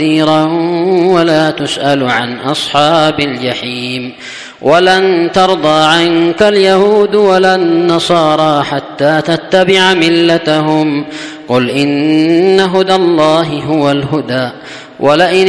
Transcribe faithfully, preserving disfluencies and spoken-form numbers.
ولا تسأل عن أصحاب الجحيم. ولن ترضى عنك اليهود ولا النصارى حتى تتبع ملتهم قل إن هدى الله هو الهدى ولئن